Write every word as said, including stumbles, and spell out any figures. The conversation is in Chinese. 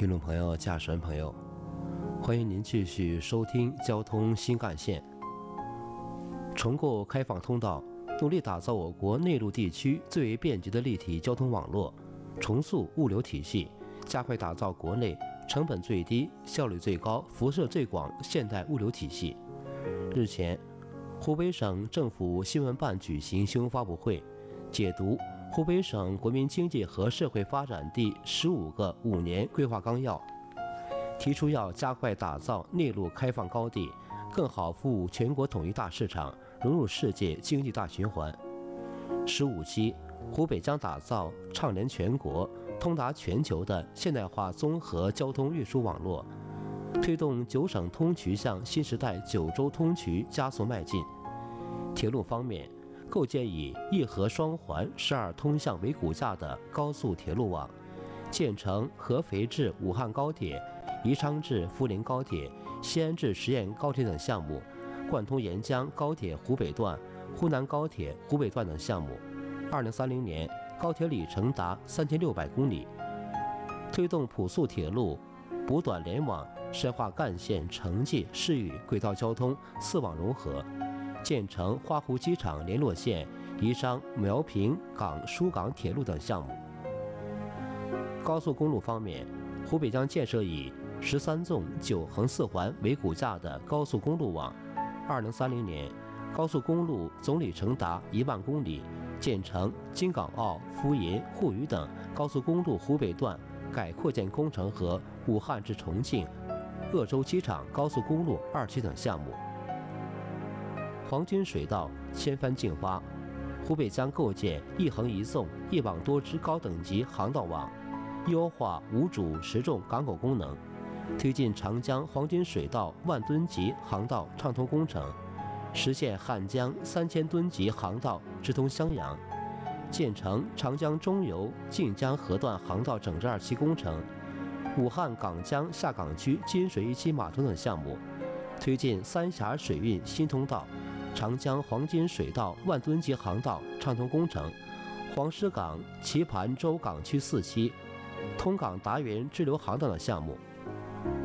听众朋友、驾驶员朋友，欢迎您继续收听交通新干线。重构开放通道，努力打造我国内陆地区最为便捷的立体交通网络，重塑物流体系，加快打造国内成本最低、效率最高、辐射最广现代物流体系。日前，湖北省政府新闻办举行新闻发布会，解读湖北省国民经济和社会发展第十五个五年规划纲要，提出要加快打造内陆开放高地，更好服务全国统一大市场，融入世界经济大循环。十五期，湖北将打造畅联全国、通达全球的现代化综合交通运输网络，推动九省通衢向新时代九州通衢加速迈进。铁路方面，构建以一河双环、十二通向为骨架的高速铁路网，建成合肥至武汉高铁、宜昌至涪陵高铁、西安至十堰高铁等项目，贯通沿江高铁湖北段、湖南高铁湖北段等项目。二零三零年，高铁里程达三千六百公里。推动普速铁路补短联网，深化干线、城际、市域轨道交通四网融合。建成花湖机场联络线、宜商苗平港疏港铁路等项目。高速公路方面，湖北将建设以十三纵九横四环为骨架的高速公路网。二零三零年，高速公路总里程达一万公里，建成京港澳、福银、沪渝等高速公路湖北段改扩建工程和武汉至重庆、鄂州机场高速公路二期等项目。黄金水道千帆竞发，湖北将构建一横一纵、一网多支高等级航道网，优化无主实重港口功能，推进长江黄金水道万吨级航道畅通工程，实现汉江三千吨级航道直通襄阳，建成长江中游晋江河段航道整治二期工程，武汉港江下港区金水一期码头等项目，推进三峡水运新通道、长江黄金水道万吨级航道畅通工程，黄石港棋盘洲港区四期、通港达源支流航道等项目。